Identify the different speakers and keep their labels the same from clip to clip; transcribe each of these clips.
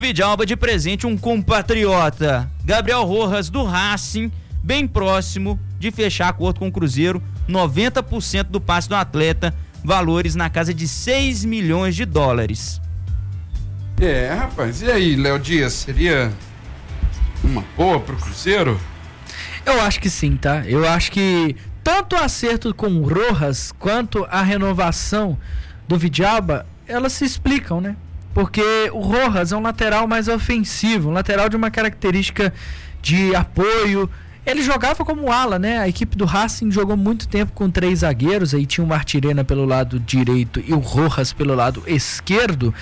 Speaker 1: Vidalba de presente um compatriota, Gabriel Rojas do Racing, bem próximo de fechar acordo com o Cruzeiro, 90% do passe do atleta, valores na casa de 6 milhões de dólares.
Speaker 2: Rapaz, e aí, Léo Dias, seria uma boa pro Cruzeiro?
Speaker 3: Eu acho que sim, tá? Eu acho que tanto o acerto com o Rojas quanto a renovação do Vidalba, elas se explicam, né? Porque o Rojas é um lateral mais ofensivo, um lateral de uma característica de apoio. Ele jogava como ala, né? A equipe do Racing jogou muito tempo com 3 zagueiros, aí tinha o Martirena pelo lado direito e o Rojas pelo lado esquerdo.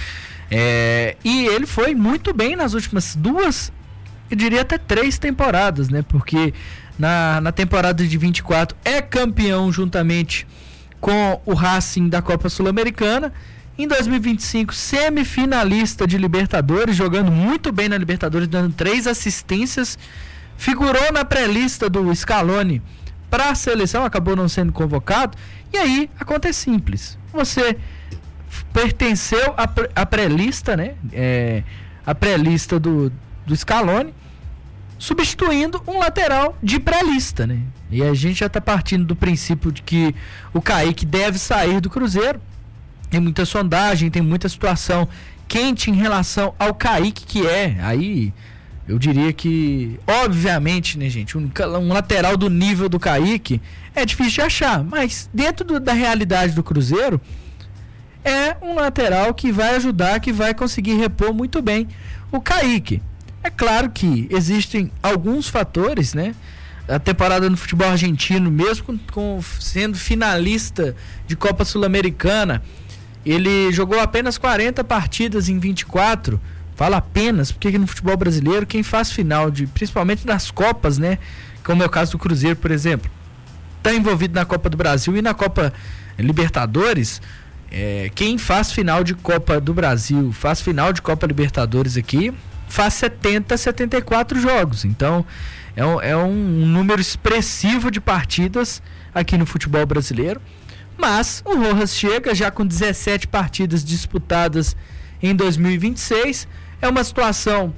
Speaker 3: E ele foi muito bem nas últimas 2, eu diria até 3 temporadas, né? Porque na temporada de 24 é campeão juntamente com o Racing da Copa Sul-Americana. Em 2025, semifinalista de Libertadores, jogando muito bem na Libertadores, dando 3 assistências. Figurou na pré-lista do Scaloni para a seleção, acabou não sendo convocado. E aí, a conta é simples. Você pertenceu à pré-lista, né? A pré-lista do Scaloni, substituindo um lateral de pré-lista, né? E a gente já está partindo do princípio de que o Kaique deve sair do Cruzeiro. Tem muita sondagem, tem muita situação quente em relação ao Kaique, que aí eu diria que, obviamente, né, gente, um lateral do nível do Kaique é difícil de achar, mas dentro da realidade do Cruzeiro, é um lateral que vai ajudar, que vai conseguir repor muito bem o Kaique. É claro que existem alguns fatores, né? A temporada no futebol argentino, mesmo sendo finalista de Copa Sul-Americana, ele jogou apenas 40 partidas em 24. Fala apenas, porque no futebol brasileiro, quem faz final, principalmente nas Copas, né? Como é o caso do Cruzeiro, por exemplo, está envolvido na Copa do Brasil e na Copa Libertadores. Quem faz final de Copa do Brasil, faz final de Copa Libertadores aqui, faz 70, 74 jogos. Então, é um número expressivo de partidas aqui no futebol brasileiro. Mas o Rojas chega já com 17 partidas disputadas em 2026. É uma situação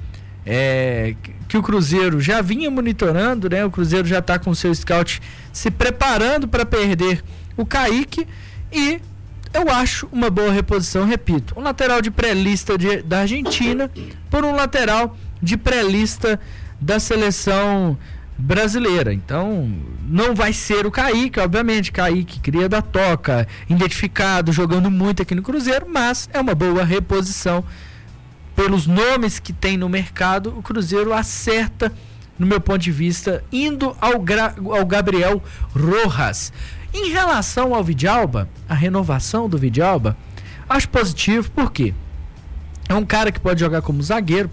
Speaker 3: que o Cruzeiro já vinha monitorando, né? O Cruzeiro já está com o seu scout se preparando para perder o Kaique. E eu acho uma boa reposição, repito. Um lateral de pré-lista da Argentina por um lateral de pré-lista da seleção brasileira. Então, não vai ser o Kaique, obviamente. Kaique, cria da toca, identificado, jogando muito aqui no Cruzeiro, mas é uma boa reposição. Pelos nomes que tem no mercado, o Cruzeiro acerta, no meu ponto de vista, indo ao Gabriel Rojas. Em relação ao Vidalba, a renovação do Vidalba, acho positivo, por quê? É um cara que pode jogar como zagueiro,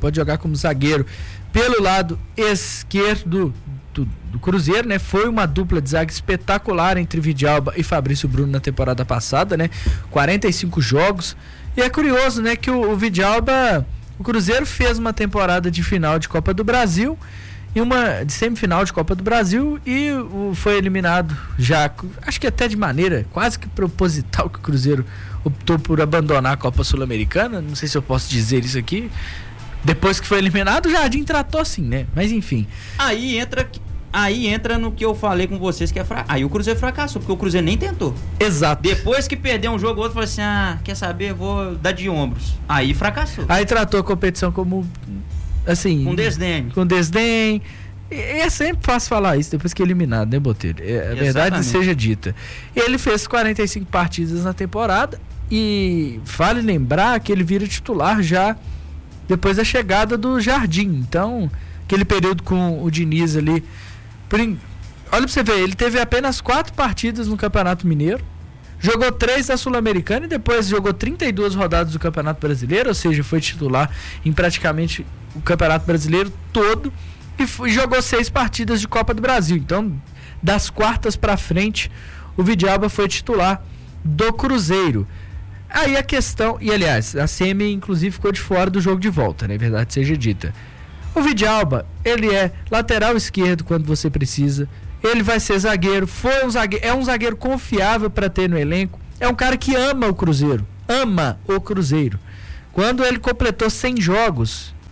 Speaker 3: pelo lado esquerdo do Cruzeiro, né? Foi uma dupla de zaga espetacular entre Vidalba e Fabrício Bruno na temporada passada, né? 45 jogos. E é curioso, né, que o Vidalba, o Cruzeiro fez uma temporada de final de Copa do Brasil e uma de semifinal de Copa do Brasil e foi eliminado já, acho que até de maneira quase que proposital, que o Cruzeiro optou por abandonar a Copa Sul-Americana. Não sei se eu posso dizer isso aqui. Depois que foi eliminado, o Jardim tratou assim, né? Mas enfim.
Speaker 1: Aí entra no que eu falei com vocês, que aí o Cruzeiro fracassou, porque o Cruzeiro nem tentou.
Speaker 3: Exato.
Speaker 1: Depois que perdeu um jogo, o outro falou assim, quer saber, vou dar de ombros. Aí fracassou.
Speaker 3: Aí tratou a competição como, assim...
Speaker 1: Com desdém.
Speaker 3: Com desdém. E é sempre fácil falar isso depois que é eliminado, né, Botelho? A verdade seja dita. Ele fez 45 partidas na temporada e vale lembrar que ele vira titular já depois da chegada do Jardim. Então, aquele período com o Diniz ali... Olha pra você ver, ele teve apenas 4 partidas no Campeonato Mineiro, jogou 3 da Sul-Americana e depois jogou 32 rodadas do Campeonato Brasileiro, ou seja, foi titular em praticamente o Campeonato Brasileiro todo e jogou 6 partidas de Copa do Brasil. Então, das quartas pra frente, o Vidalba foi titular do Cruzeiro. Aí a questão, e aliás, a Semi inclusive ficou de fora do jogo de volta, né? Verdade seja dita. O Vidalba, ele é lateral esquerdo quando você precisa, ele vai ser zagueiro, é um zagueiro confiável para ter no elenco, é um cara que ama o Cruzeiro. Quando ele completou 100 jogos,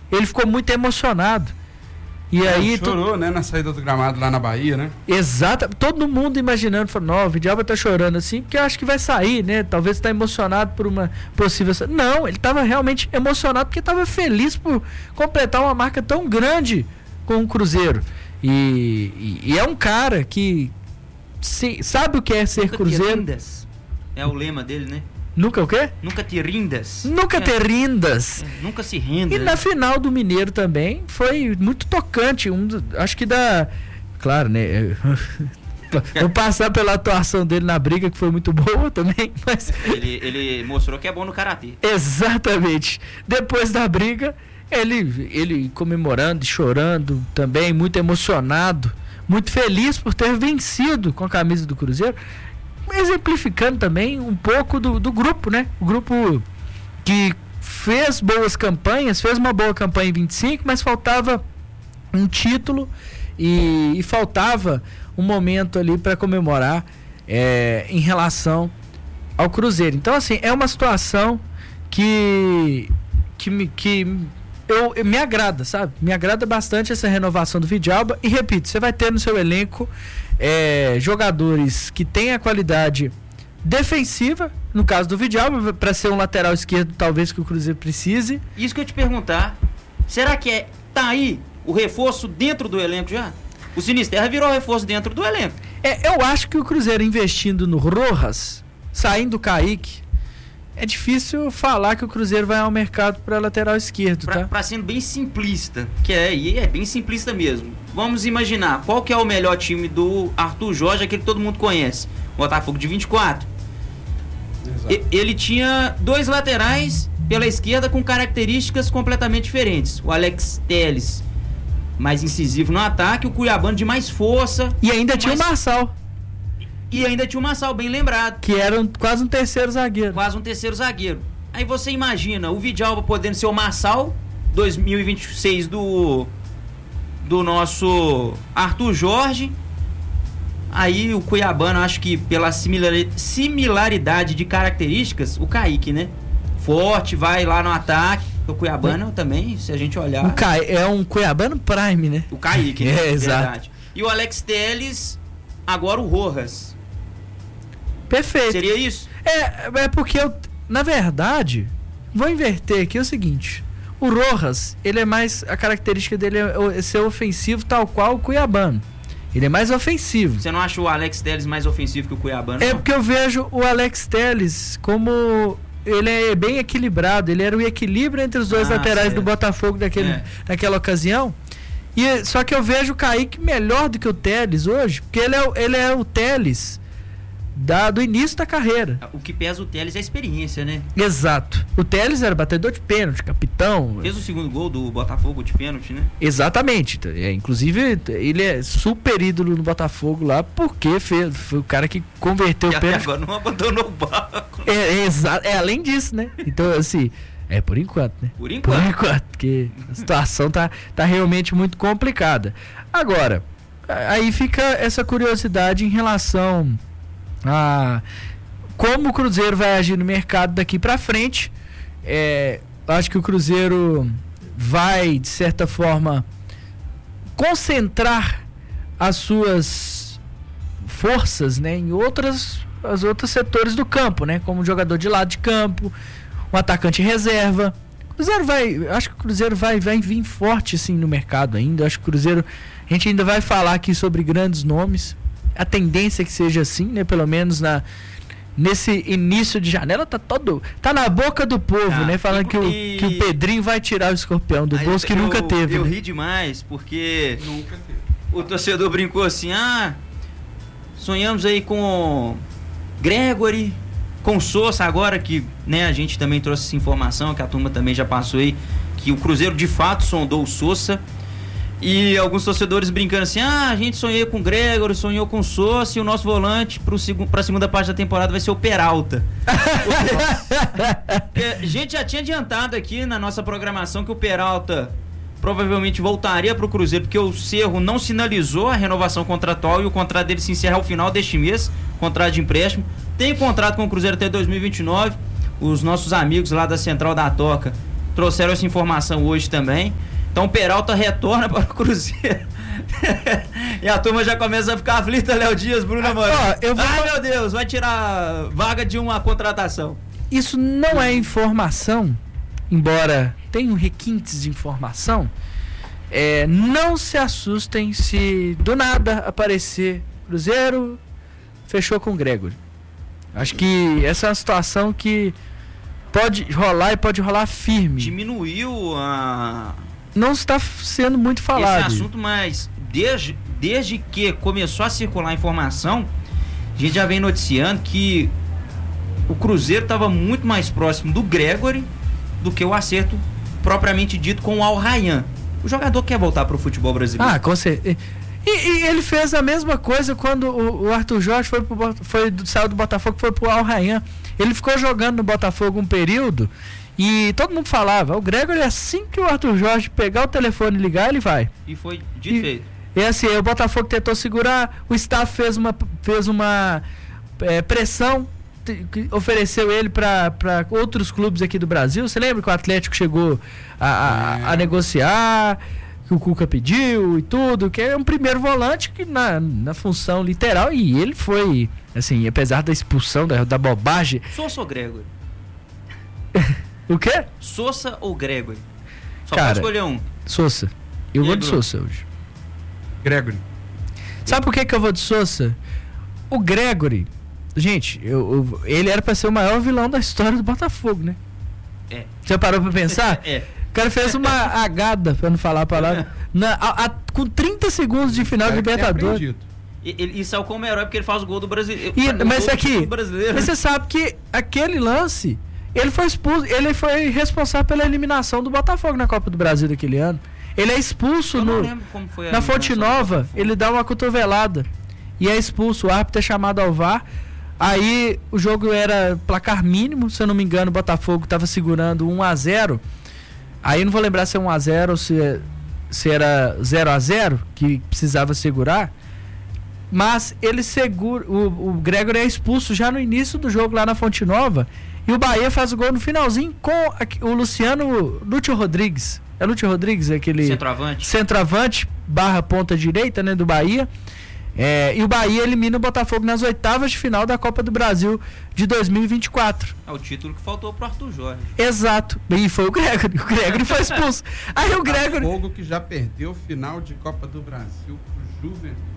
Speaker 3: ele ficou muito emocionado. E aí
Speaker 2: chorou, né, na saída do gramado lá na Bahia, né?
Speaker 3: Exato, todo mundo imaginando, falando, não, o Vidalba tá chorando assim, porque eu acho que vai sair, né? Talvez tá emocionado por uma possível... Não, ele tava realmente emocionado porque tava feliz por completar uma marca tão grande com o Cruzeiro. E é um cara que sabe o que é ser
Speaker 1: Nunca
Speaker 3: Cruzeiro.
Speaker 1: te rindas. É o lema dele, né?
Speaker 3: Nunca o quê?
Speaker 1: Nunca te rindas.
Speaker 3: Nunca te rindas.
Speaker 1: Nunca se renda.
Speaker 3: E na final do Mineiro também foi muito tocante. Acho que claro, né? Vou passar pela atuação dele na briga, que foi muito boa também. Mas
Speaker 1: ele mostrou que é bom no karatê.
Speaker 3: Exatamente. Depois da briga, ele comemorando e chorando também, muito emocionado, muito feliz por ter vencido com a camisa do Cruzeiro. Exemplificando também um pouco do grupo, né? O grupo que fez boas campanhas, fez uma boa campanha em 25, mas faltava um título e faltava um momento ali para comemorar em relação ao Cruzeiro. Então, assim, é uma situação que me agrada, sabe? Me agrada bastante essa renovação do Vidalba. E repito, você vai ter no seu elenco jogadores que têm a qualidade defensiva, no caso do Vidalba, para ser um lateral esquerdo, talvez que o Cruzeiro precise.
Speaker 1: Isso que eu te perguntar, será que tá aí o reforço dentro do elenco já? O Sinisterra virou reforço dentro do elenco.
Speaker 3: Eu acho que o Cruzeiro investindo no Rojas, saindo do Kaique, é difícil falar que o Cruzeiro vai ao mercado para lateral esquerdo, tá?
Speaker 1: Para sendo bem simplista, e é bem simplista mesmo. Vamos imaginar, qual que é o melhor time do Arthur Jorge, aquele que todo mundo conhece? O Botafogo de 24. Ele tinha 2 laterais pela esquerda com características completamente diferentes. O Alex Telles, mais incisivo no ataque, o Cuiabano de mais força.
Speaker 3: E ainda tinha o Marçal.
Speaker 1: E ainda tinha o Marçal, bem lembrado.
Speaker 3: Que era quase um terceiro zagueiro.
Speaker 1: Quase um terceiro zagueiro. Aí você imagina o Vidalba podendo ser o Marçal 2026 do nosso Arthur Jorge. Aí o Cuiabano, acho que pela similaridade de características, o Kaique, né? Forte, vai lá no ataque. O Cuiabano também, se a gente olhar...
Speaker 3: É um Cuiabano Prime, né?
Speaker 1: O Kaique, né?
Speaker 3: Exato.
Speaker 1: E o Alex Telles, agora o Rojas.
Speaker 3: Perfeito.
Speaker 1: Seria isso?
Speaker 3: É porque na verdade, vou inverter aqui o seguinte: o Rojas, ele é mais, a característica dele é ser ofensivo, tal qual o Cuiabano. Ele é mais ofensivo.
Speaker 1: Você não acha o Alex Telles mais ofensivo que o Cuiabano?
Speaker 3: É porque eu vejo o Alex Telles como ele é bem equilibrado, ele era o equilíbrio entre os dois laterais do Botafogo naquela ocasião. Só que eu vejo o Kaique melhor do que o Telles hoje, porque ele é o Telles do início da carreira.
Speaker 1: O que pesa o Telles é a experiência, né?
Speaker 3: Exato. O Telles era batedor de pênalti, capitão.
Speaker 1: Fez o segundo gol do Botafogo de pênalti, né?
Speaker 3: Exatamente. Inclusive, ele é super ídolo no Botafogo lá, porque foi o cara que converteu o pênalti.
Speaker 1: Agora não abandonou o barco.
Speaker 3: Além disso, né? Então, assim, por enquanto, né?
Speaker 1: Por enquanto,
Speaker 3: porque a situação tá realmente muito complicada. Agora, aí fica essa curiosidade em relação a como o Cruzeiro vai agir no mercado daqui para frente. Acho que o Cruzeiro vai, de certa forma, concentrar as suas forças, né, em outros setores do campo, né, como jogador de lado de campo, um atacante reserva. Acho que o Cruzeiro vai vir forte assim no mercado ainda. Acho que o Cruzeiro, a gente ainda vai falar aqui sobre grandes nomes. A tendência é que seja assim, né? Pelo menos nesse início de janela tá na boca do povo, né? Falando que o Pedrinho vai tirar o escorpião do bolso que nunca teve.
Speaker 1: Eu
Speaker 3: né?
Speaker 1: ri demais, porque o torcedor brincou assim, sonhamos aí com Gregory, com Sousa agora, que, né, a gente também trouxe essa informação, que a turma também já passou aí, que o Cruzeiro de fato sondou o Sousa. E alguns torcedores brincando assim, a gente sonhou com o Gregory, sonhou com o Sousa, e o nosso volante para a segunda parte da temporada vai ser o Peralta. A gente já tinha adiantado aqui na nossa programação que o Peralta provavelmente voltaria para o Cruzeiro, porque o Cerro não sinalizou a renovação contratual e o contrato dele se encerra ao final deste mês, contrato de empréstimo. Tem contrato com o Cruzeiro até 2029. Os nossos amigos lá da Central da Toca trouxeram essa informação hoje também. Então o Peralta retorna para o Cruzeiro. E a turma já começa a ficar aflita, Léo Dias, Bruna Mano. Ai, meu Deus, vai tirar vaga de uma contratação.
Speaker 3: Isso não é informação, embora tenham requintes de informação. Não se assustem se do nada aparecer Cruzeiro fechou com o Gregory. Acho que essa é uma situação que pode rolar e pode rolar firme.
Speaker 1: Diminuiu a...
Speaker 3: Não está sendo muito falado
Speaker 1: esse assunto, mas desde que começou a circular a informação, a gente já vem noticiando que o Cruzeiro estava muito mais próximo do Gregory do que o acerto propriamente dito com o Al Rayyan. O jogador quer voltar para o futebol brasileiro.
Speaker 3: Com certeza. E ele fez a mesma coisa quando o Arthur Jorge saiu do Botafogo e foi pro Al Rayyan. Ele ficou jogando no Botafogo um período e todo mundo falava, o Gregory, assim que o Arthur Jorge pegar o telefone e ligar, ele vai.
Speaker 1: E foi de feito.
Speaker 3: E assim, o Botafogo tentou segurar, o staff fez uma pressão, ofereceu ele para outros clubes aqui do Brasil. Você lembra que o Atlético chegou a negociar, que o Cuca pediu e tudo, que é um primeiro volante que na função literal, e ele foi, assim, apesar da expulsão, da bobagem.
Speaker 1: Sousa ou Gregory?
Speaker 3: O quê?
Speaker 1: Sousa ou Gregory? Só
Speaker 3: Cara,
Speaker 1: pode escolher um.
Speaker 3: Sousa. Eu vou de Sousa hoje.
Speaker 2: Gregory.
Speaker 3: Sabe por que eu vou de Sousa? O Gregory, gente, ele era pra ser o maior vilão da história do Botafogo, né? Você parou pra pensar? O cara fez uma agada, pra não falar a palavra, com 30 segundos de final de Libertadores.
Speaker 1: E saiu como herói porque ele faz o gol do brasileiro.
Speaker 3: Mas você sabe que aquele lance, ele foi expulso, ele foi responsável pela eliminação do Botafogo na Copa do Brasil daquele ano. Ele é expulso na Fonte Nova, ele dá uma cotovelada e é expulso, o árbitro é chamado ao VAR. Aí o jogo era placar mínimo, se eu não me engano, o Botafogo estava segurando 1-0. Aí não vou lembrar se é 1-0 ou se era 0-0 que precisava segurar. Mas ele segura, o Gregory é expulso já no início do jogo lá na Fonte Nova. E o Bahia faz o gol no finalzinho com o Lúcio Rodrigues. É Lúcio Rodrigues, aquele centroavante / ponta direita, né, do Bahia. E o Bahia elimina o Botafogo nas oitavas de final da Copa do Brasil de 2024.
Speaker 1: É o título que faltou pro Arthur Jorge.
Speaker 3: Exato. E foi o Gregory. O Gregory foi expulso. Aí o Gregory...
Speaker 2: Botafogo que já perdeu final de Copa do Brasil pro Juventude.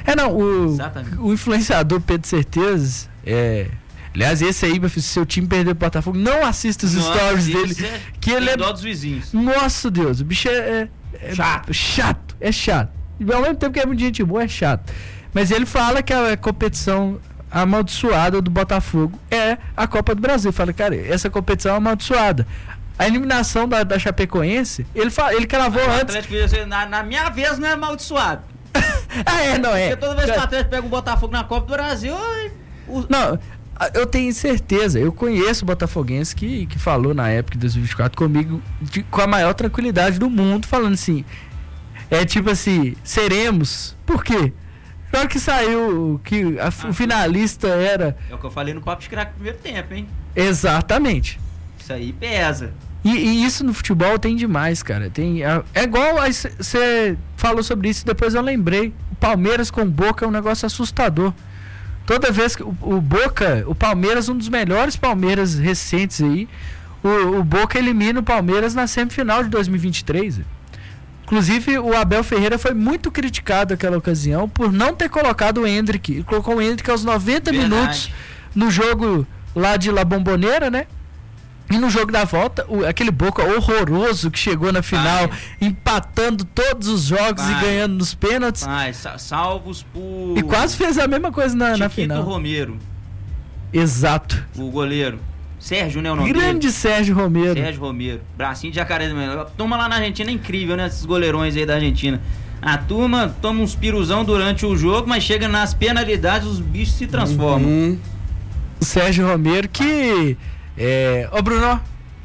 Speaker 3: O influenciador Pedro Certezas, aliás, esse aí, se seu time perder pro Botafogo, não assista os stories dele. Que ele
Speaker 1: dó dos vizinhos.
Speaker 3: Nossa Deus, o bicho é chato. É chato. E ao mesmo tempo que é muito gente boa, é chato. Mas ele fala que a competição amaldiçoada do Botafogo é a Copa do Brasil. Fala, cara, essa competição é amaldiçoada. A eliminação da Chapecoense, ele cravou antes.
Speaker 1: Na minha vez não é amaldiçoado.
Speaker 3: Não é.
Speaker 1: Porque toda vez que o Atlético pega o Botafogo na Copa do Brasil...
Speaker 3: Não, eu tenho certeza, eu conheço o botafoguense que falou na época de 2024 comigo com a maior tranquilidade do mundo, falando assim, tipo assim, seremos. Por quê? Na hora que saiu que o finalista era... É
Speaker 1: o que eu falei no Papo de Craque no primeiro tempo, hein?
Speaker 3: Exatamente.
Speaker 1: Isso aí pesa.
Speaker 3: E isso no futebol tem demais, cara. É igual, você falou sobre isso, depois eu lembrei. O Palmeiras com o Boca é um negócio assustador. Toda vez que o Palmeiras, um dos melhores Palmeiras recentes aí, o Boca elimina o Palmeiras na semifinal de 2023. Inclusive, o Abel Ferreira foi muito criticado naquela ocasião por não ter colocado o Endrick. Ele colocou o Endrick aos 90 minutos no jogo lá de La Bombonera, né? E no jogo da volta, aquele Boca horroroso que chegou na final, empatando todos os jogos e ganhando nos pênaltis.
Speaker 1: Salvos por...
Speaker 3: E quase fez a mesma coisa na final.
Speaker 1: Romero.
Speaker 3: Exato.
Speaker 1: O goleiro. Sérgio, né, o nome
Speaker 3: Grande
Speaker 1: dele?
Speaker 3: Sérgio Romero.
Speaker 1: Sérgio Romero. Bracinho de jacaré. A turma lá na Argentina é incrível, né? Esses goleirões aí da Argentina. A turma toma uns piruzão durante o jogo, mas chega nas penalidades, os bichos se transformam.
Speaker 3: O Sérgio Romero que... Ô Bruno,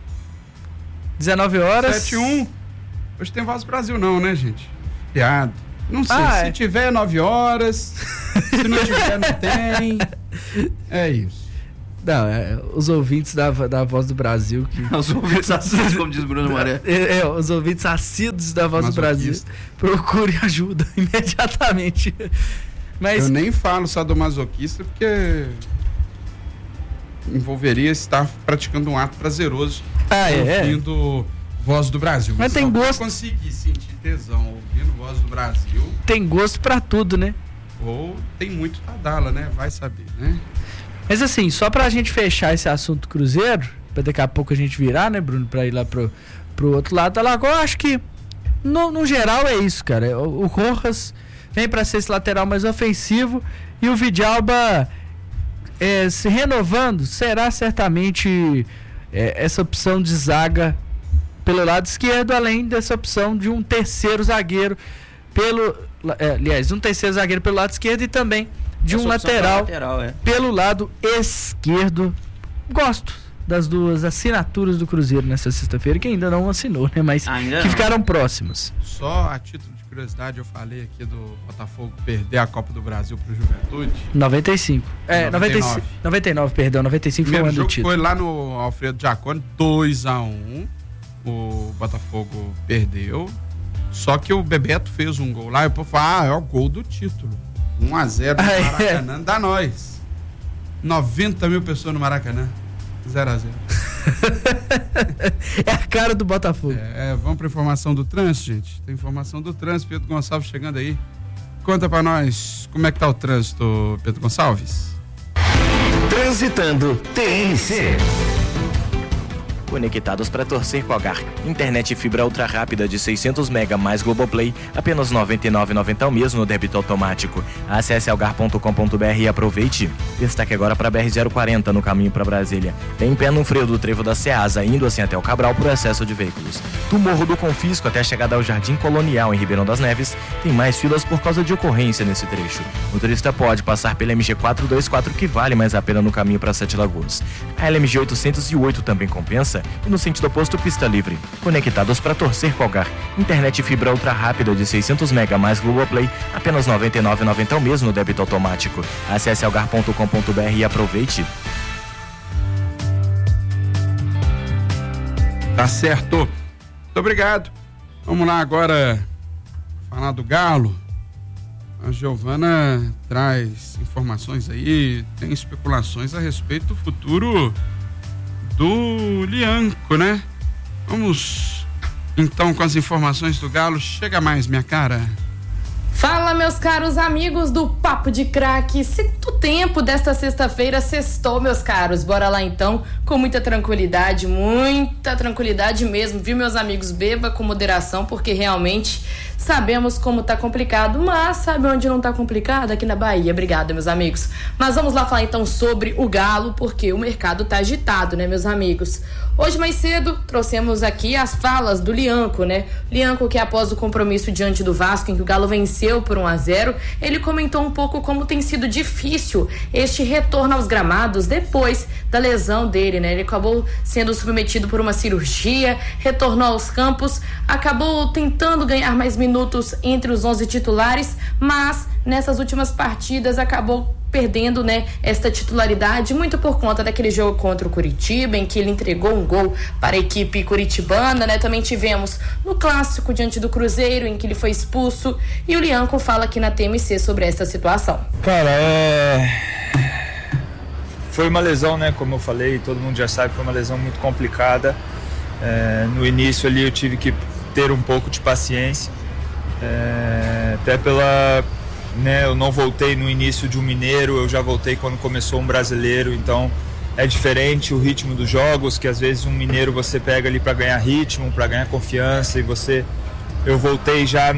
Speaker 3: 19 horas
Speaker 2: 7-1. Hoje tem Voz Brasil não, né, gente? Piada. Não sei, se tiver 9 horas, se não tiver não tem. É isso.
Speaker 3: Não, os ouvintes da Voz do Brasil.
Speaker 1: Os ouvintes assíduos, como diz Bruno Maré.
Speaker 3: Os ouvintes assíduos da Voz do Brasil. Procurem ajuda imediatamente. Mas...
Speaker 2: Eu nem falo sadomasoquista porque envolveria estar praticando um ato prazeroso ouvindo Voz do Brasil.
Speaker 3: Mas tem gosto.
Speaker 2: Eu consegui sentir tesão ouvindo Voz do Brasil.
Speaker 3: Tem gosto pra tudo, né?
Speaker 2: Ou tem muito Tadala, né? Vai saber, né?
Speaker 3: Mas assim, só pra gente fechar esse assunto Cruzeiro, pra daqui a pouco a gente virar, né, Bruno, pra ir lá pro outro lado da lagoa, eu acho que no geral é isso, cara. O Rojas vem pra ser esse lateral mais ofensivo e o Vidalba se renovando, será certamente essa opção de zaga pelo lado esquerdo, além dessa opção de um terceiro zagueiro um terceiro zagueiro pelo lado esquerdo e também de um lateral pelo lado esquerdo. Gosto das duas assinaturas do Cruzeiro nessa sexta-feira, que ainda não assinou, né? Mas que ficaram próximas.
Speaker 2: Só a título de curiosidade, eu falei aqui do Botafogo perder a Copa do Brasil pro Juventude.
Speaker 3: 95. 99, perdão. 95 foi o ano do título.
Speaker 2: Foi lá no Alfredo Jaconi, 2-1. O Botafogo perdeu. Só que o Bebeto fez um gol lá e o povo falou, é o gol do título. 1-0 no Maracanã, dá nós. 90 mil pessoas no Maracanã. 0-0.
Speaker 3: É a cara do Botafogo.
Speaker 2: Vamos para informação do trânsito, gente. Tem informação do trânsito, Pedro Gonçalves chegando aí. Conta para nós como é que tá o trânsito, Pedro Gonçalves.
Speaker 4: Transitando TNC.
Speaker 5: Conectados para torcer com a Algar. Internet fibra ultra rápida de 600 MB mais Globoplay, apenas R$ 99,90 ao mês no débito automático. Acesse algar.com.br e aproveite. Destaque agora para a BR-040 no caminho para Brasília. Tem pé no freio do trevo da Ceasa, indo assim até o Cabral por excesso de veículos. Do Morro do Confisco até a chegada ao Jardim Colonial em Ribeirão das Neves, tem mais filas por causa de ocorrência nesse trecho. O turista pode passar pela MG 424, que vale mais a pena no caminho para Sete Lagoas. A LMG 808 também compensa, e no sentido oposto, pista livre. Conectados para torcer com a Algar. Internet fibra ultra rápida de 600 MB mais Globoplay, apenas R$ 99,90 ao mês no débito automático. Acesse algar.com.br e aproveite.
Speaker 2: Tá certo. Muito obrigado. Vamos lá agora falar do Galo. A Giovana traz informações aí, tem especulações a respeito do futuro do Lianco, né? Vamos então com as informações do Galo. Chega mais, minha cara.
Speaker 6: Fala, meus caros amigos do Papo de Craque. Segundo tempo desta sexta-feira, sextou, meus caros. Bora lá então, com muita tranquilidade mesmo, viu, meus amigos? Beba com moderação, porque realmente sabemos como tá complicado, mas sabe onde não tá complicado? Aqui na Bahia. Obrigada, meus amigos. Mas vamos lá falar então sobre o Galo, porque o mercado tá agitado, né, meus amigos? Hoje mais cedo trouxemos aqui as falas do Lianco, né? Lianco, que após o compromisso diante do Vasco, em que o Galo venceu por 1-0, ele comentou um pouco como tem sido difícil este retorno aos gramados depois da lesão dele, né? Ele acabou sendo submetido por uma cirurgia, retornou aos campos, acabou tentando ganhar mais minutos entre os 11 titulares, mas nessas últimas partidas acabou perdendo, né, esta titularidade, muito por conta daquele jogo contra o Curitiba, em que ele entregou um gol para a equipe curitibana, né? Também tivemos no clássico diante do Cruzeiro, em que ele foi expulso, e o Lianco fala aqui na TMC sobre essa situação.
Speaker 7: Cara, foi uma lesão, né, como eu falei, todo mundo já sabe, foi uma lesão muito complicada. No início ali eu tive que ter um pouco de paciência, até pela... né, eu não voltei no início de um mineiro, eu já voltei quando começou um brasileiro, então é diferente o ritmo dos jogos, que às vezes um mineiro você pega ali para ganhar ritmo, para ganhar confiança, e eu voltei já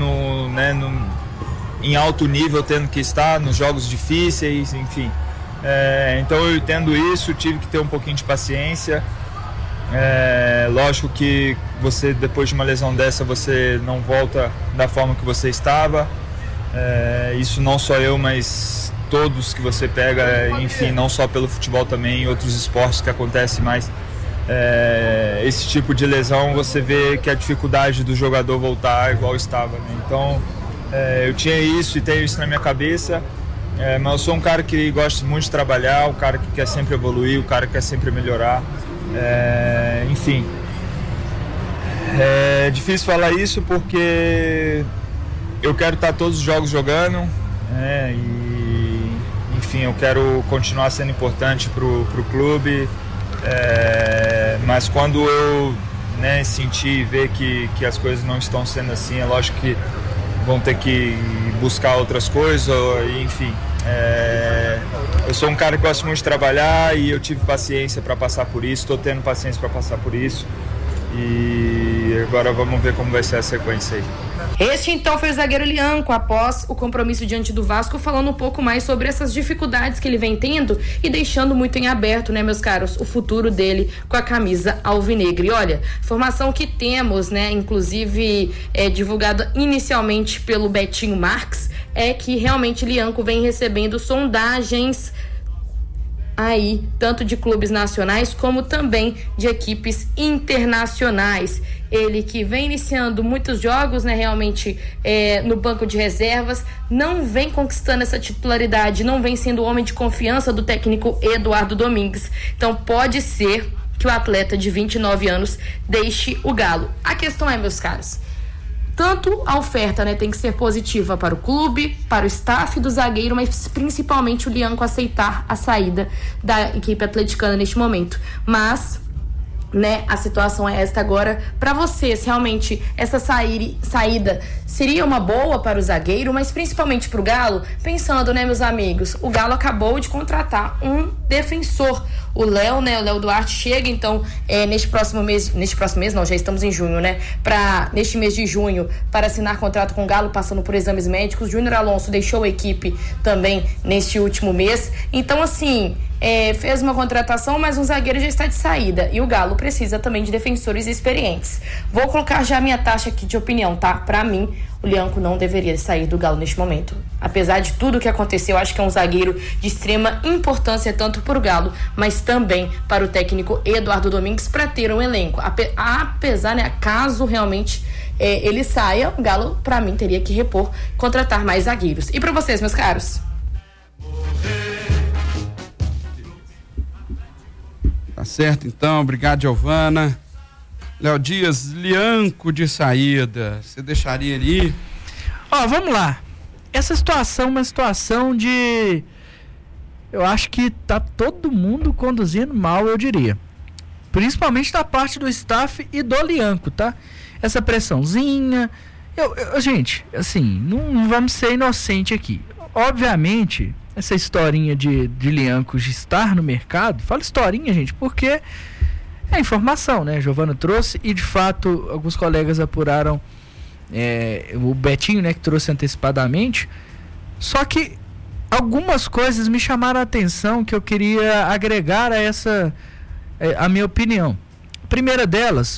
Speaker 7: em alto nível, tendo que estar nos jogos difíceis, enfim. Então eu entendo isso, tive que ter um pouquinho de paciência. Lógico que você, depois de uma lesão dessa, você não volta da forma que você estava. Isso não só eu, mas todos que você pega, enfim, não só pelo futebol, também em outros esportes que acontece mais esse tipo de lesão, você vê que a dificuldade do jogador voltar igual estava, né? Então eu tinha isso e tenho isso na minha cabeça, mas eu sou um cara que gosta muito de trabalhar, o cara que quer sempre evoluir, o cara que quer sempre melhorar. Enfim, é difícil falar isso porque eu quero estar todos os jogos jogando, e enfim, eu quero continuar sendo importante pro clube, mas quando eu sentir e ver que as coisas não estão sendo assim, é lógico que vão ter que buscar outras coisas, enfim. Eu sou um cara que gosta muito de trabalhar e eu tive paciência para passar por isso, estou tendo paciência para passar por isso, e agora vamos ver como vai ser a sequência aí.
Speaker 6: Este então foi o zagueiro Lianco após o compromisso diante do Vasco, falando um pouco mais sobre essas dificuldades que ele vem tendo e deixando muito em aberto, né, meus caros, o futuro dele com a camisa alvinegra. E olha, informação que temos, né, inclusive divulgada inicialmente pelo Betinho Marques, é que realmente Lianco vem recebendo sondagens aí, tanto de clubes nacionais como também de equipes internacionais. Ele que vem iniciando muitos jogos, né, realmente no banco de reservas, não vem conquistando essa titularidade, não vem sendo o homem de confiança do técnico Eduardo Domingues. Então pode ser que o atleta de 29 anos deixe o Galo. A questão é, meus caros, tanto a oferta, né, tem que ser positiva para o clube, para o staff do zagueiro, mas principalmente o Lianco aceitar a saída da equipe atleticana neste momento. Mas, né, a situação é esta agora. Para vocês, realmente, essa saída seria uma boa para o zagueiro, mas principalmente para o Galo? Pensando, né, meus amigos, o Galo acabou de contratar um defensor, o Léo, né, o Léo Duarte chega, então, neste próximo mês não, já estamos em junho, né, neste mês de junho, para assinar contrato com o Galo, passando por exames médicos. Júnior Alonso deixou a equipe também neste último mês, então, assim, fez uma contratação, mas um zagueiro já está de saída, e o Galo precisa também de defensores experientes. Vou colocar já a minha taxa aqui de opinião, tá? Para mim, o Lianco não deveria sair do Galo neste momento. Apesar de tudo que aconteceu, acho que é um zagueiro de extrema importância tanto para o Galo, mas também para o técnico Eduardo Domingues, para ter um elenco. Apesar, né, caso realmente ele saia, o Galo, para mim, teria que repor, contratar mais zagueiros. E para vocês, meus caros?
Speaker 2: Tá certo, então. Obrigado, Giovana. Léo Dias, Lianco de saída. Você deixaria ele ir?
Speaker 3: Vamos lá. Essa situação é uma situação de... Eu acho que tá todo mundo conduzindo mal, eu diria. Principalmente da parte do staff e do Lianco, tá? Essa pressãozinha... Gente, assim, não vamos ser inocentes aqui. Obviamente, essa historinha de Lianco de estar no mercado, fala historinha, gente, porque é informação, né? A Giovana trouxe e, de fato, alguns colegas apuraram, o Betinho, né, que trouxe antecipadamente. Só que algumas coisas me chamaram a atenção que eu queria agregar a essa, a minha opinião. A primeira delas,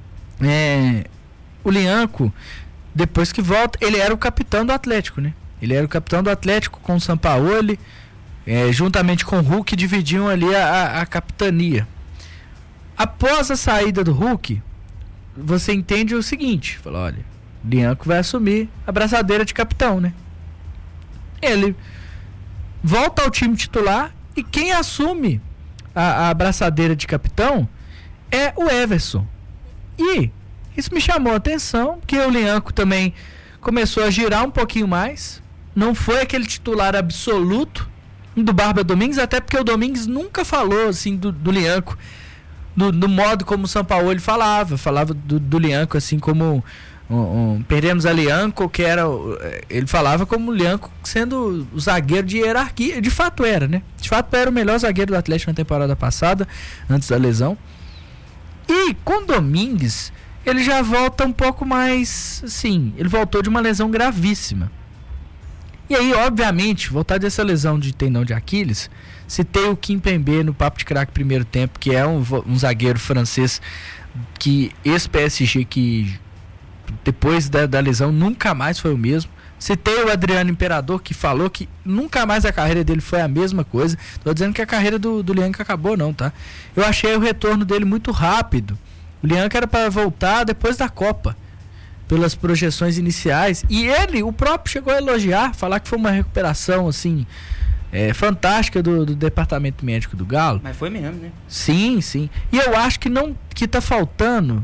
Speaker 3: o Lianco, depois que volta, ele era o capitão do Atlético, né? Ele era o capitão do Atlético com o Sampaoli, juntamente com o Hulk, dividiam ali a capitania. Após a saída do Hulk, você entende o seguinte, fala, olha, Lianco vai assumir a braçadeira de capitão, né? Ele volta ao time titular e quem assume a braçadeira de capitão é o Everson. E isso me chamou a atenção, porque o Lianco também começou a girar um pouquinho mais, não foi aquele titular absoluto do Barba Domingues, até porque o Domingues nunca falou assim do Lianco do modo como o Sampaoli falava do Lianco assim como perdemos a Lianco, que era, ele falava como o Lianco sendo o zagueiro de hierarquia, de fato era, né? De fato era o melhor zagueiro do Atlético na temporada passada, antes da lesão. E com o Domingues, ele já volta um pouco mais, assim, ele voltou de uma lesão gravíssima. E aí, obviamente, voltar dessa lesão de tendão de Aquiles, citei o Kimpembe no Papo de Craque primeiro tempo, que é um zagueiro francês, que ex-PSG, que depois da lesão nunca mais foi o mesmo. Citei o Adriano Imperador, que falou que nunca mais a carreira dele foi a mesma coisa. Tô dizendo que a carreira do Lianco acabou, não, tá? Eu achei o retorno dele muito rápido. O Lianco era para voltar depois da Copa. pelas projeções iniciais. E ele, o próprio, chegou a elogiar, falar que foi uma recuperação, assim, fantástica do departamento médico do Galo.
Speaker 1: Mas foi mesmo, né?
Speaker 3: Sim, sim. E eu acho que tá faltando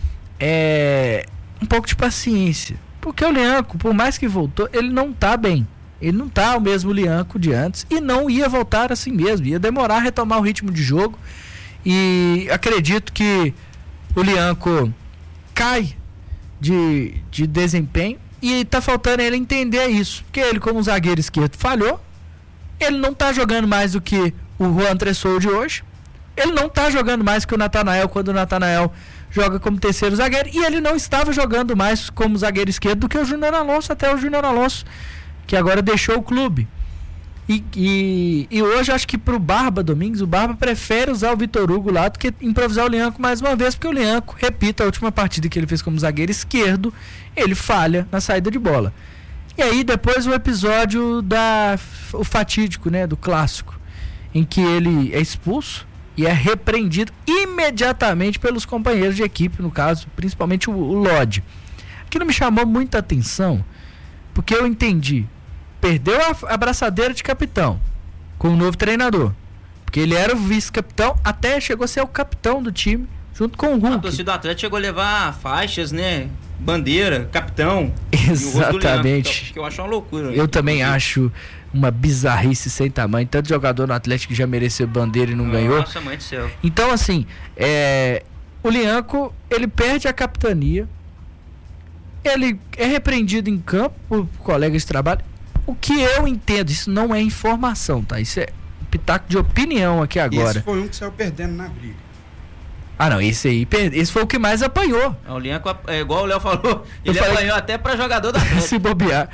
Speaker 3: um pouco de paciência. Porque o Lianco, por mais que voltou, ele não tá bem. Ele não tá o mesmo Lianco de antes e não ia voltar assim mesmo. Ia demorar a retomar o ritmo de jogo. E acredito que o Lianco cai de desempenho e tá faltando ele entender isso. Porque ele, como zagueiro esquerdo, falhou. Ele não tá jogando mais do que o Juan Tressou de hoje. Ele não tá jogando mais que o Natanael, quando o Natanael joga como terceiro zagueiro. E ele não estava jogando mais como zagueiro esquerdo do que o Júnior Alonso, até o Júnior Alonso, que agora deixou o clube. E hoje acho que pro Barba Domingues, o Barba prefere usar o Vitor Hugo lá do que improvisar o Lianco mais uma vez, porque o Lianco, repito, a última partida que ele fez como zagueiro esquerdo, ele falha na saída de bola. E aí depois o episódio o fatídico, né, do clássico, em que ele é expulso e é repreendido imediatamente pelos companheiros de equipe, no caso, principalmente o Lodge. Aquilo me chamou muita atenção, porque eu entendi. Perdeu a abraçadeira de capitão com o novo treinador. Porque ele era o vice-capitão, até chegou a ser o capitão do time, junto com o Hulk.
Speaker 1: A torcida do Atlético chegou a levar faixas, né? Bandeira, capitão.
Speaker 3: Exatamente.
Speaker 1: Que eu acho uma loucura.
Speaker 3: Eu também acho uma bizarrice sem tamanho. Tanto jogador no Atlético que já mereceu bandeira e não ganhou.
Speaker 1: Nossa, mãe do céu.
Speaker 3: Então, assim, o Lianco, ele perde a capitania. Ele é repreendido em campo por colegas de trabalho. O que eu entendo, isso não é informação, tá? Isso é pitaco de opinião aqui agora.
Speaker 2: Esse foi um que saiu perdendo na briga.
Speaker 3: Ah, não, esse foi o que mais apanhou.
Speaker 1: O Lianco, igual o Léo falou, ele apanhou até pra jogador da Atlético.
Speaker 3: Se bobear.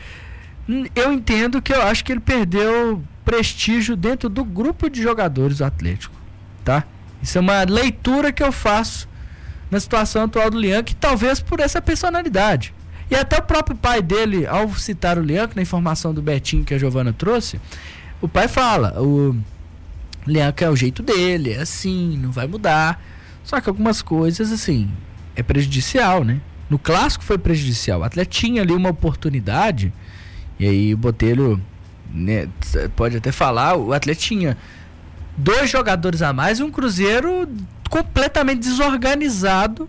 Speaker 3: Eu entendo que eu acho que ele perdeu prestígio dentro do grupo de jogadores do Atlético, tá? Isso é uma leitura que eu faço na situação atual do Lianco, e talvez por essa personalidade. E até o próprio pai dele, ao citar o Lianco, na informação do Betinho que a Giovana trouxe, o pai fala, o Lianco é o jeito dele, é assim, não vai mudar. Só que algumas coisas, assim, é prejudicial, né? No clássico foi prejudicial. O Atlético tinha ali uma oportunidade, e aí o Botelho, né, pode até falar, o Atlético tinha 2 jogadores a mais e um Cruzeiro completamente desorganizado.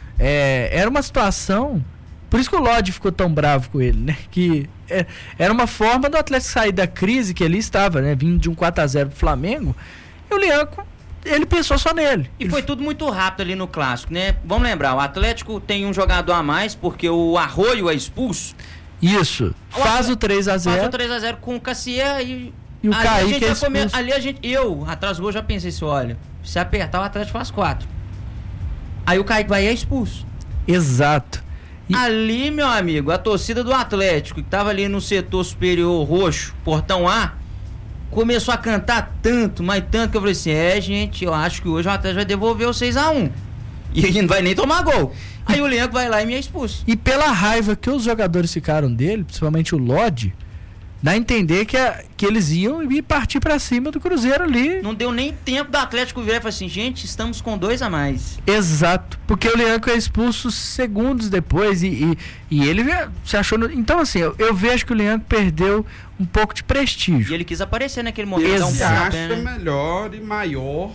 Speaker 3: Era uma situação... Por isso que o Lodge ficou tão bravo com ele, né? Que era uma forma do Atlético sair da crise que ele estava, né? Vindo de um 4-0 pro Flamengo. E o Lianco, ele pensou só nele.
Speaker 1: E foi tudo muito rápido ali no clássico, né? Vamos lembrar, o Atlético tem um jogador a mais porque o Arroio é expulso.
Speaker 3: Isso. Faz o 3-0.
Speaker 1: Faz o 3-0 com o Cassier e
Speaker 3: o Kaique é expulso.
Speaker 1: Eu, atrás do gol, já pensei assim, olha, se apertar o Atlético faz 4. Aí o Kaique vai e é expulso.
Speaker 3: Exato.
Speaker 1: Ali, meu amigo, a torcida do Atlético, que tava ali no setor superior roxo, portão A, começou a cantar tanto, mas tanto, que eu falei assim, gente, eu acho que hoje o Atlético vai devolver o 6-1. E ele não vai nem tomar gol. Aí o Lianco vai lá e me é expulso.
Speaker 3: E pela raiva que os jogadores ficaram dele, principalmente o Lodge, dá a entender que eles iam e partir pra cima do Cruzeiro ali.
Speaker 1: Não deu nem tempo do Atlético virar e falar assim, gente, estamos com 2 a mais.
Speaker 3: Exato, porque o Lianco é expulso segundos depois e ele se achou... Então, assim, eu vejo que o Lianco perdeu um pouco de prestígio.
Speaker 1: E ele quis aparecer naquele momento.
Speaker 2: Ele se acha melhor e maior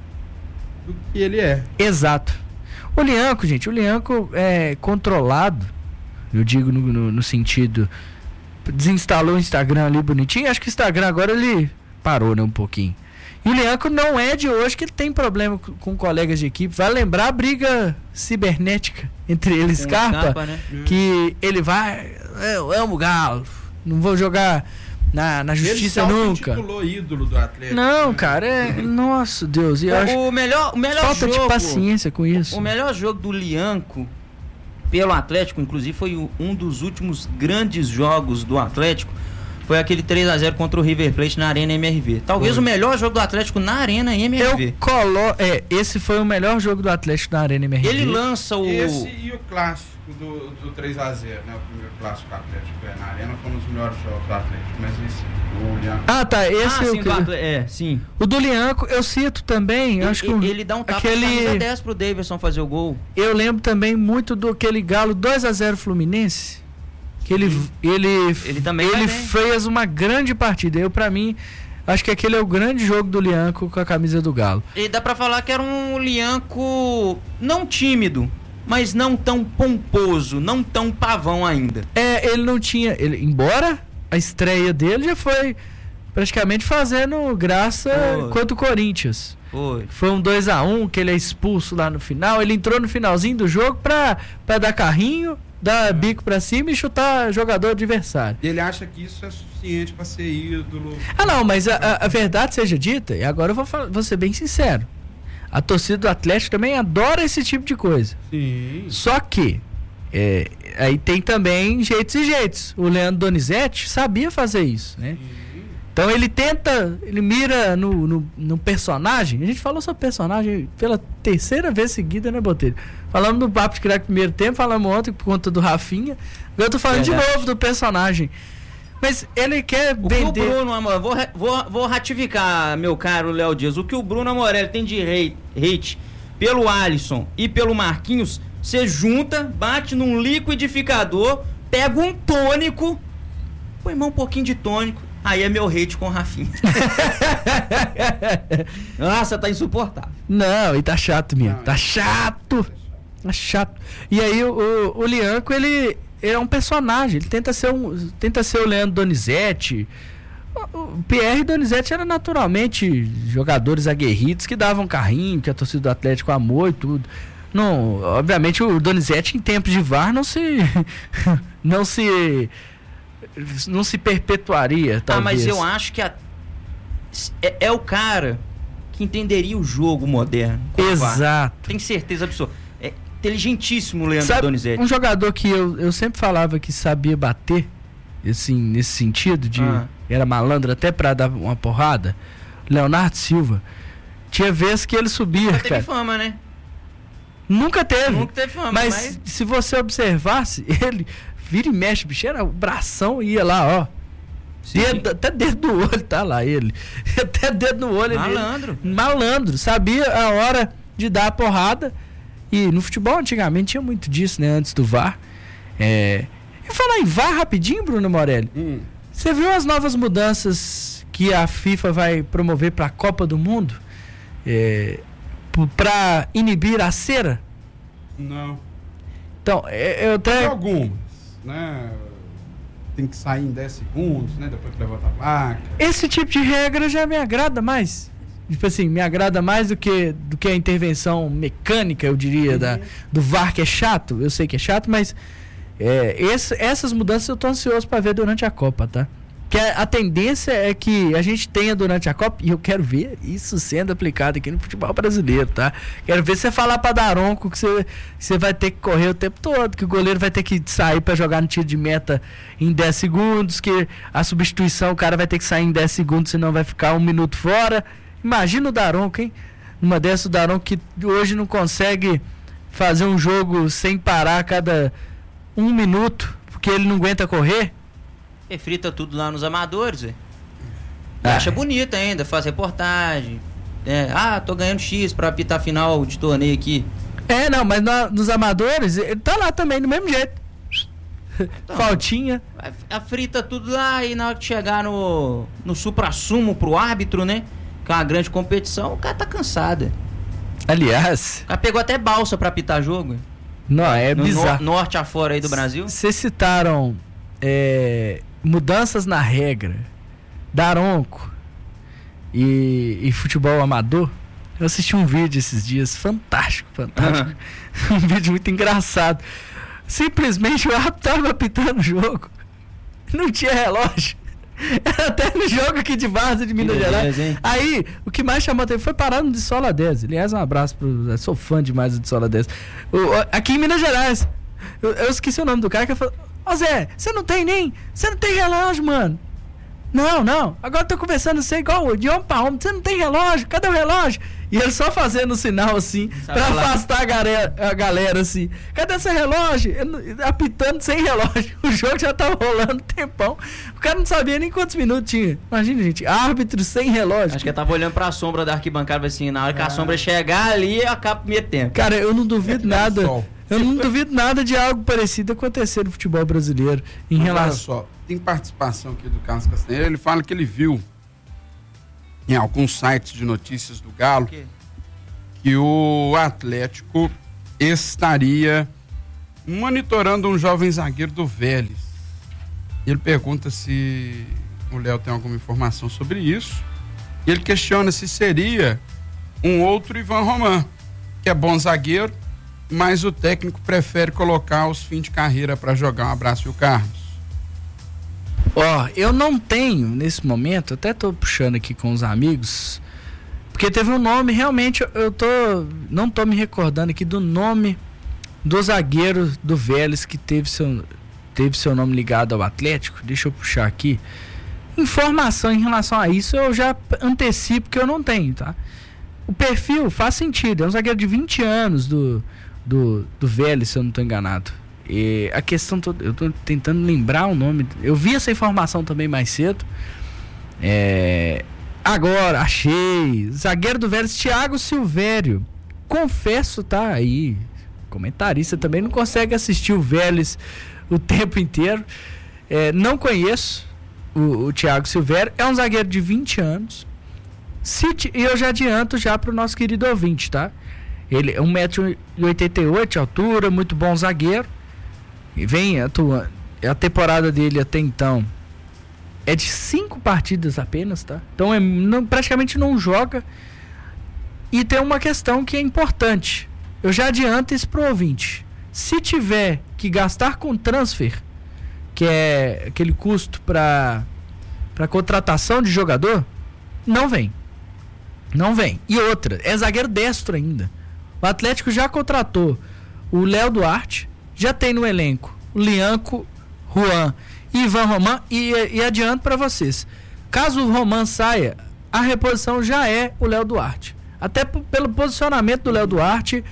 Speaker 2: do que ele é.
Speaker 3: Exato. O Lianco, gente, é controlado, eu digo no sentido... Desinstalou o Instagram ali bonitinho. Acho que o Instagram agora ele parou, né, um pouquinho. E o Lianco não é de hoje que ele tem problema com colegas de equipe. Vai lembrar a briga cibernética entre ele e Scarpa, né? Que ele vai, eu amo o Galo, não vou jogar na justiça nunca.
Speaker 2: Ele titulou ídolo do Atlético.
Speaker 3: Não, cara, nossa Deus.
Speaker 1: O melhor
Speaker 3: falta
Speaker 1: jogo,
Speaker 3: de paciência com isso.
Speaker 1: O melhor jogo do Lianco pelo Atlético, inclusive, foi um dos últimos grandes jogos do Atlético. Foi aquele 3-0 contra o River Plate na Arena MRV. Talvez o melhor jogo do Atlético na Arena MRV.
Speaker 3: Esse foi o melhor jogo do Atlético na Arena MRV.
Speaker 1: Ele lança o...
Speaker 2: Esse e o clássico do 3x0, né? O primeiro clássico Atlético na Arena foi um dos melhores jogos do Atlético, mas esse, o Lianco...
Speaker 3: Ah, tá, esse
Speaker 1: sim.
Speaker 3: O do Lianco, eu cito também, acho que
Speaker 1: ele dá um tapa de camisa 10 pro Davidson fazer o gol.
Speaker 3: Eu lembro também muito do aquele Galo 2x0 Fluminense, que ele fez uma grande partida. Pra mim, acho que aquele é o grande jogo do Lianco com a camisa do Galo.
Speaker 1: E dá pra falar que era um Lianco não tímido, mas não tão pomposo, não tão pavão ainda.
Speaker 3: Ele não tinha... embora a estreia dele já foi praticamente fazendo graça contra o Corinthians. Foi um 2x1 que ele é expulso lá no final. Ele entrou no finalzinho do jogo pra dar carrinho, dar bico pra cima e chutar jogador adversário.
Speaker 2: E ele acha que isso é suficiente pra ser ídolo.
Speaker 3: Não, mas a verdade seja dita, e agora eu vou ser bem sincero. A torcida do Atlético também adora esse tipo de coisa.
Speaker 2: Sim.
Speaker 3: Só que aí tem também jeitos e jeitos. O Leandro Donizete sabia fazer isso, né? Então ele mira no personagem. A gente falou sobre personagem pela terceira vez seguida, né, Botelho? Falamos do Papo de Crack primeiro tempo, falamos ontem por conta do Rafinha. Agora eu tô falando de novo do personagem. Mas ele quer vender...
Speaker 1: O que o Bruno, amor, vou ratificar, meu caro Léo Dias. O que o Bruno Amorelli tem de hate pelo Alisson e pelo Marquinhos, você junta, bate num liquidificador, pega um tônico, põe um pouquinho de tônico, aí é meu hate com o Rafinha. Nossa, tá insuportável.
Speaker 3: Não, e tá chato mesmo. Tá chato. Tá chato. E aí o Lianco, ele é um personagem. Ele tenta ser o Leandro Donizete. O Pierre e Donizete eram naturalmente jogadores aguerridos que davam carrinho, que a torcida do Atlético amou e tudo. Não, obviamente o Donizete em tempos de VAR não se perpetuaria, talvez.
Speaker 1: Mas eu acho que é o cara que entenderia o jogo moderno.
Speaker 3: Exato.
Speaker 1: Tem certeza absoluta. É inteligentíssimo o Leandro Donizete.
Speaker 3: Um jogador que eu sempre falava que sabia bater, assim, nesse sentido de era malandro até pra dar uma porrada, Leonardo Silva. Tinha vezes que ele subia,
Speaker 1: Nunca teve fama, né?
Speaker 3: Nunca teve
Speaker 1: fama,
Speaker 3: mas se você observasse, ele vira e mexe, bicho, era o bração, ia lá, ó. Até dedo no olho, tá lá ele. Até dedo no olho. Malandro. Sabia a hora de dar a porrada. E no futebol, antigamente, tinha muito disso, né? Antes do VAR. E falar em VAR rapidinho, Bruno Morelli. Você viu as novas mudanças que a FIFA vai promover para a Copa do Mundo? Para inibir a cera?
Speaker 2: Não.
Speaker 3: Então, eu até...
Speaker 2: Tem algumas, né? Tem que sair em 10 segundos, né? Depois que levanta a placa.
Speaker 3: Esse tipo de regra já me agrada mais. Tipo assim, me agrada mais do que a intervenção mecânica, eu diria, do VAR, que é chato. Eu sei que é chato, mas essas mudanças eu tô ansioso para ver durante a Copa, tá? Que a tendência é que a gente tenha durante a Copa, e eu quero ver isso sendo aplicado aqui no futebol brasileiro, tá? Quero ver você falar pra Daronco que você vai ter que correr o tempo todo, que o goleiro vai ter que sair pra jogar no tiro de meta em 10 segundos, que a substituição o cara vai ter que sair em 10 segundos, senão vai ficar 1 minuto fora. Imagina o Daronco, hein? Uma dessas, o Daronco que hoje não consegue fazer um jogo sem parar a cada 1 minuto, porque ele não aguenta correr.
Speaker 1: Frita tudo lá nos amadores, acha bonito ainda, faz reportagem. Tô ganhando X pra apitar final de torneio aqui.
Speaker 3: Não, mas nos amadores, ele tá lá também, do mesmo jeito. Então, faltinha.
Speaker 1: Frita tudo lá e na hora que chegar no supra-sumo pro árbitro, né? Que é uma grande competição, o cara tá cansado.
Speaker 3: Aliás...
Speaker 1: O cara pegou até balsa pra apitar jogo.
Speaker 3: Não, é bizarro.
Speaker 1: Norte afora aí do Brasil.
Speaker 3: Vocês citaram... mudanças na regra, Daronco e futebol amador. Eu assisti um vídeo esses dias, fantástico. Um vídeo muito engraçado. Simplesmente o árbitro estava apitando o jogo, não tinha relógio. Era até no jogo aqui de Várzea de Minas Gerais. Aí, o que mais chamou a atenção foi parar no de Sola 10. Aliás, um abraço pro... Sou fã demais do de Sola 10. Aqui em Minas Gerais. Eu esqueci o nome do cara que falou: Zé, você não tem relógio, mano. Não, agora eu tô conversando a ser igual de homem pra homem, você não tem relógio, cadê o relógio? E ele só fazendo o sinal assim, pra afastar a galera assim, cadê seu relógio? Ele apitando sem relógio, o jogo já tava rolando um tempão, o cara não sabia nem quantos minutos tinha. Imagina, gente, árbitro sem relógio.
Speaker 1: Acho que ele tava olhando pra sombra da arquibancada, assim, na hora que a sombra chegar ali, acaba o primeiro tempo.
Speaker 3: Cara, eu não duvido nada. Eu não duvido nada de algo parecido acontecer no futebol brasileiro em relação.
Speaker 2: Olha só, tem participação aqui do Carlos Castanheira. Ele fala que ele viu em alguns sites de notícias do Galo que o Atlético estaria monitorando um jovem zagueiro do Vélez. Ele pergunta se o Léo tem alguma informação sobre isso. E ele questiona se seria um outro Ivan Roman, que é bom zagueiro, mas o técnico prefere colocar os fins de carreira para jogar. Um abraço, viu, Carlos?
Speaker 3: Eu não tenho, nesse momento, até tô puxando aqui com os amigos, porque teve um nome, realmente, não tô me recordando aqui do nome do zagueiro do Vélez que teve seu nome ligado ao Atlético. Deixa eu puxar aqui. Informação em relação a isso eu já antecipo que eu não tenho, tá? O perfil faz sentido, é um zagueiro de 20 anos do Vélez, se eu não estou enganado. E a questão toda, eu estou tentando lembrar o nome. Eu vi essa informação também mais cedo. Agora, achei. Zagueiro do Vélez, Thiago Silvério. Confesso, tá aí. Comentarista também não consegue assistir o Vélez o tempo inteiro. Não conheço o Thiago Silvério. É um zagueiro de 20 anos. E eu já adianto já para o nosso querido ouvinte, tá? Ele é 1,88m de altura, muito bom zagueiro. E vem atuando. A temporada dele até então é de 5 partidas apenas, tá? Então praticamente não joga. E tem uma questão que é importante. Eu já adianto isso pro ouvinte. Se tiver que gastar com transfer, que é aquele custo para contratação de jogador, não vem. Não vem. E outra, é zagueiro destro ainda. O Atlético já contratou o Léo Duarte, já tem no elenco o Lianco, Juan e Ivan Roman, e adianto para vocês, caso o Roman saia, a reposição já é o Léo Duarte. Até pelo posicionamento do Léo Duarte,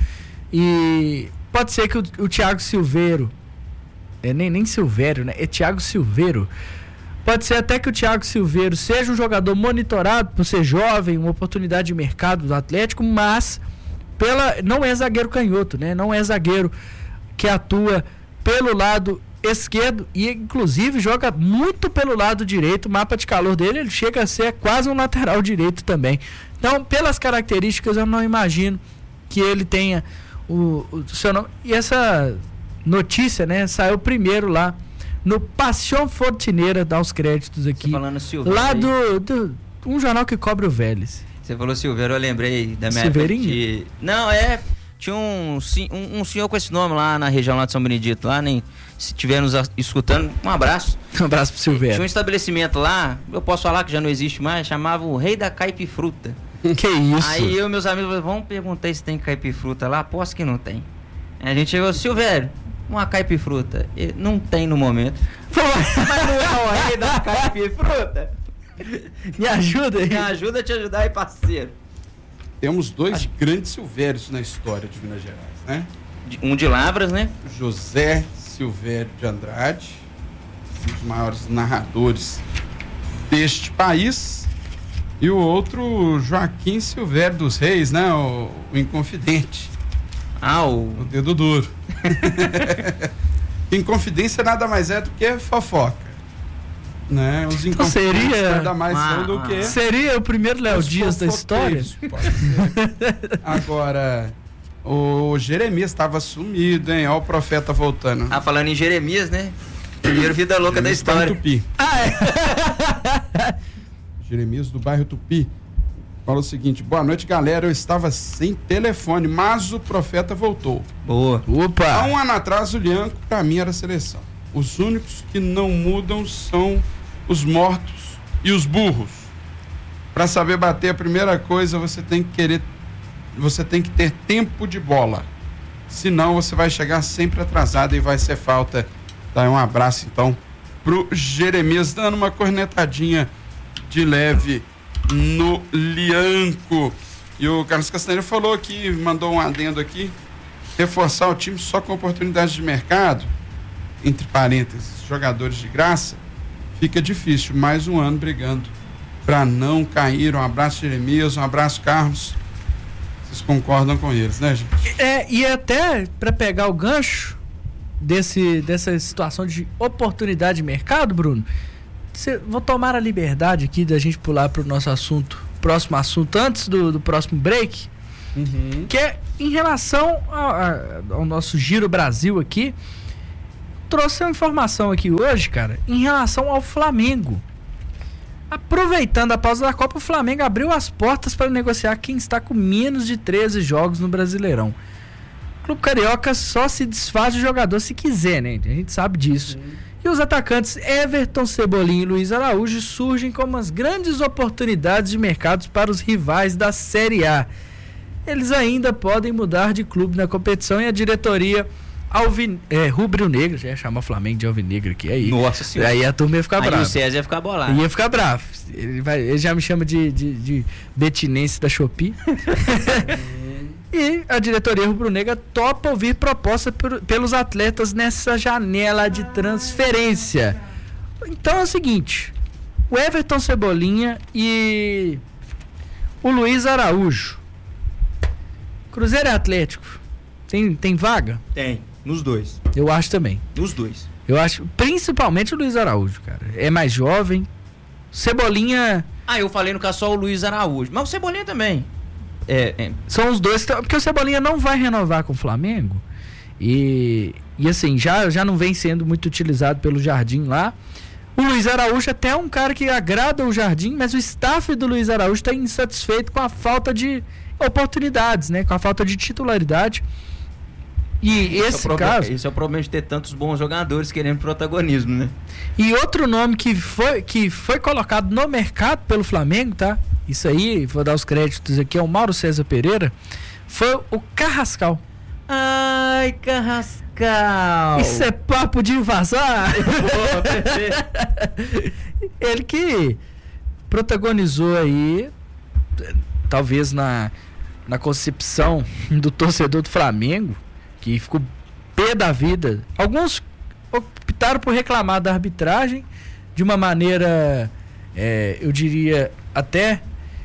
Speaker 3: e pode ser que o Thiago Silveiro, nem Silvério, né? É Thiago Silveiro. Pode ser até que o Thiago Silveiro seja um jogador monitorado por ser jovem, uma oportunidade de mercado do Atlético, mas não é zagueiro canhoto, né? Não é zagueiro que atua pelo lado esquerdo e inclusive joga muito pelo lado direito. O mapa de calor dele, ele chega a ser quase um lateral direito também. Então, pelas características, eu não imagino que ele tenha o seu nome. E essa notícia, né, saiu primeiro lá no Paixão Fortineira, dá os créditos aqui. Você
Speaker 1: falando Silvério,
Speaker 3: lá do um jornal que cobre o Vélez.
Speaker 1: Você falou Silvério, eu lembrei da minha
Speaker 3: Silveirinho?
Speaker 1: época. Não, tinha um senhor com esse nome lá na região lá de São Benedito, lá, nem se estiver nos escutando, um abraço.
Speaker 3: Um abraço pro Silvério.
Speaker 1: Tinha um estabelecimento lá, eu posso falar que já não existe mais, chamava o Rei da Caipifruta.
Speaker 3: Que isso?
Speaker 1: Aí eu e meus amigos falaram, vamos perguntar se tem caipifruta lá, aposto que não tem. Aí a gente chegou, Silvério, uma caipifruta. Não tem no momento. Mas não é o Rei da Caipifruta?
Speaker 3: Me ajuda aí.
Speaker 1: Me ajuda a te ajudar aí, parceiro.
Speaker 2: Temos dois grandes Silvérios na história de Minas Gerais, né?
Speaker 1: Um de Lavras, né?
Speaker 2: José Silvério de Andrade, um dos maiores narradores deste país, e o outro, Joaquim Silvério dos Reis, né? O Inconfidente. O dedo duro. Inconfidência nada mais é do que fofoca, né? Os Inconfidentes nada mais são do que...
Speaker 3: Seria o primeiro Léo Dias da história?
Speaker 2: Agora, o Jeremias estava sumido, hein? Olha o profeta voltando.
Speaker 1: Falando em Jeremias, né? Primeiro vida louca da história.
Speaker 2: Tupi. Jeremias do bairro Tupi fala o seguinte: boa noite, galera, eu estava sem telefone, mas o profeta voltou.
Speaker 1: Boa.
Speaker 3: Opa!
Speaker 2: Há um ano atrás o Lianco pra mim era a seleção. Os únicos que não mudam são os mortos e os burros. Para saber bater, a primeira coisa, você tem que ter tempo de bola, senão você vai chegar sempre atrasado e vai ser falta. Dá um abraço então pro Jeremias, dando uma cornetadinha de leve no Lianco. E o Carlos Castanheira falou aqui, mandou um adendo aqui, reforçar o time só com oportunidades de mercado, entre parênteses, jogadores de graça, fica difícil. Mais um ano brigando para não cair. Um abraço, Jeremias, um abraço, Carlos. Vocês concordam com eles, né, gente?
Speaker 3: E até para pegar o gancho dessa situação de oportunidade de mercado, Bruno, vou tomar a liberdade aqui da gente pular para o nosso próximo assunto, antes do próximo break, que é em relação ao nosso Giro Brasil aqui. Trouxe uma informação aqui hoje, cara, em relação ao Flamengo. Aproveitando a pausa da Copa, o Flamengo abriu as portas para negociar quem está com menos de 13 jogos no Brasileirão. O Clube Carioca só se desfaz de jogador se quiser, né? A gente sabe disso. E os atacantes Everton, Cebolinha e Luiz Araújo surgem como as grandes oportunidades de mercado para os rivais da Série A. Eles ainda podem mudar de clube na competição e a diretoria rubro-negra, já ia chamar o Flamengo de alvinegro aqui, aí.
Speaker 1: Nossa senhora.
Speaker 3: Aí a turma ia ficar brava.
Speaker 1: Aí o César ia ficar bolado.
Speaker 3: Ia ficar bravo. Ele já me chama de betinense da Shopee. E a diretoria rubro-negra topa ouvir proposta pelos atletas nessa janela de transferência. Então é o seguinte: o Everton, Cebolinha e o Luiz Araújo. Cruzeiro e Atlético. Tem vaga?
Speaker 1: Tem. Nos dois.
Speaker 3: Eu acho também.
Speaker 1: Nos dois.
Speaker 3: Eu acho, principalmente o Luiz Araújo, cara. É mais jovem. Cebolinha...
Speaker 1: Eu falei no caso só o Luiz Araújo. Mas o Cebolinha também.
Speaker 3: São os dois, porque o Cebolinha não vai renovar com o Flamengo. E assim, já não vem sendo muito utilizado pelo Jardim lá. O Luiz Araújo até é um cara que agrada o Jardim, mas o staff do Luiz Araújo está insatisfeito com a falta de oportunidades, né? Com a falta de titularidade. E esse
Speaker 1: é o problema de ter tantos bons jogadores querendo protagonismo, né?
Speaker 3: E outro nome que foi colocado no mercado pelo Flamengo, tá? Isso aí, vou dar os créditos aqui ao Mauro César Pereira, foi o Carrascal.
Speaker 1: Ai, Carrascal!
Speaker 3: Isso é papo de vazar? Ele que protagonizou aí, talvez na concepção do torcedor do Flamengo, que ficou pé da vida. Alguns optaram por reclamar da arbitragem de uma maneira, eu diria até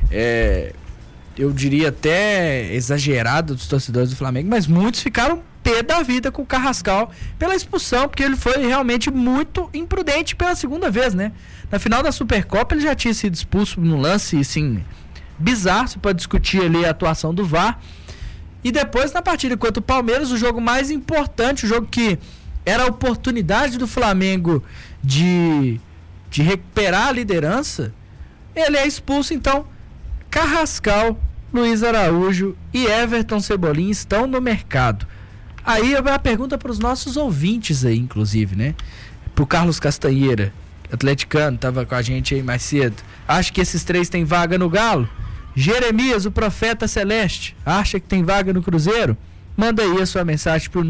Speaker 3: exagerada dos torcedores do Flamengo, mas muitos ficaram pé da vida com o Carrascal pela expulsão, porque ele foi realmente muito imprudente pela segunda vez, né? Na final da Supercopa ele já tinha sido expulso num lance, assim, bizarro. Você pode discutir ali a atuação do VAR. E depois, na partida contra o Palmeiras, o jogo mais importante, o jogo que era a oportunidade do Flamengo de recuperar a liderança, ele é expulso. Então, Carrascal, Luiz Araújo e Everton, Cebolinha estão no mercado. Aí a pergunta para os nossos ouvintes aí, inclusive, né? Pro Carlos Castanheira, atleticano, estava com a gente aí mais cedo. Acha que esses três têm vaga no Galo? Jeremias, o profeta celeste, acha que tem vaga no Cruzeiro? Manda aí a sua mensagem pro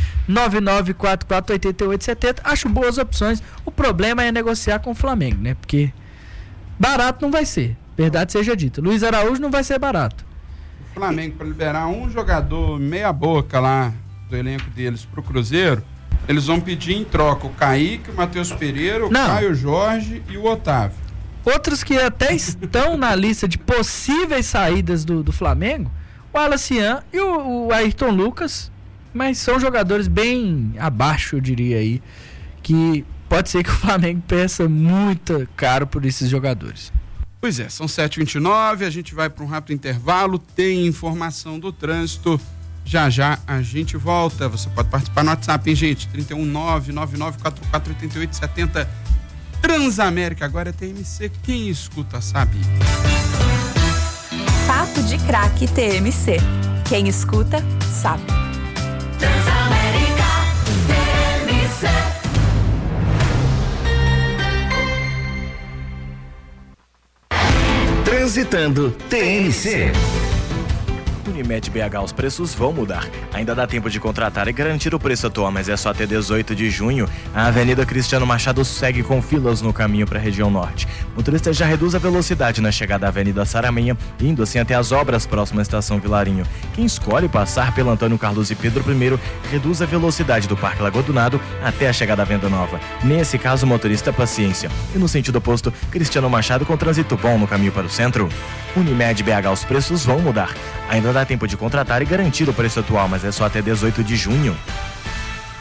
Speaker 3: 999448870. Acho boas opções. O problema é negociar com o Flamengo, né? Porque barato não vai ser. Verdade seja dita. Luiz Araújo não vai ser barato.
Speaker 2: O Flamengo, para liberar um jogador meia boca lá do elenco deles pro Cruzeiro, eles vão pedir em troca o Kaique, o Matheus Pereira, o Caio Jorge e o Otávio.
Speaker 3: Outros que até estão na lista de possíveis saídas do Flamengo, o Alacian e o Ayrton Lucas, mas são jogadores bem abaixo, eu diria aí, que pode ser que o Flamengo peça muito caro por esses jogadores.
Speaker 2: Pois é, são 7h29, a gente vai para um rápido intervalo, tem informação do trânsito, já a gente volta. Você pode participar no WhatsApp, hein, gente? 31999448870. Transamérica, agora é TMC, quem escuta sabe.
Speaker 8: Papo de Craque TMC, quem escuta sabe. Transamérica TMC.
Speaker 4: Transitando TMC.
Speaker 5: Unimed BH, os preços vão mudar. Ainda dá tempo de contratar e garantir o preço atual, mas é só até 18 de junho. A Avenida Cristiano Machado segue com filas no caminho para a região norte. O motorista já reduz a velocidade na chegada à Avenida Saramenha, indo assim até as obras próximas à Estação Vilarinho. Quem escolhe passar pelo Antônio Carlos e Pedro I, reduz a velocidade do Parque Lagoa do Nado até a chegada à Venda Nova. Nesse caso, o motorista paciência. E no sentido oposto, Cristiano Machado com trânsito bom no caminho para o centro. Unimed BH, os preços vão mudar. Ainda dá tempo de contratar e garantir o preço atual, mas é só até 18 de junho.